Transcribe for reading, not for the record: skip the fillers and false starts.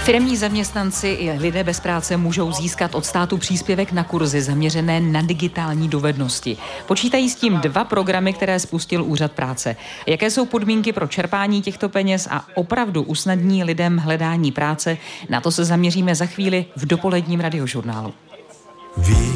Firemní zaměstnanci i lidé bez práce můžou získat od státu příspěvek na kurzy zaměřené na digitální dovednosti. Počítají s tím 2 programy, které spustil Úřad práce. Jaké jsou podmínky pro čerpání těchto peněz a opravdu usnadní lidem hledání práce? Na to se zaměříme za chvíli v dopoledním radiožurnálu.